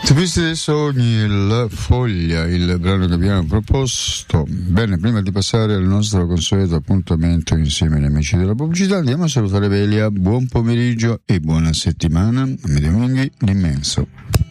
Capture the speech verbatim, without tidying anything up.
Visti dei sogni, la foglia, il brano che abbiamo proposto. Bene, prima di passare al nostro consueto appuntamento insieme agli amici della pubblicità, andiamo a salutare Velia. Buon pomeriggio e buona settimana. A me Dominghi, l'immenso.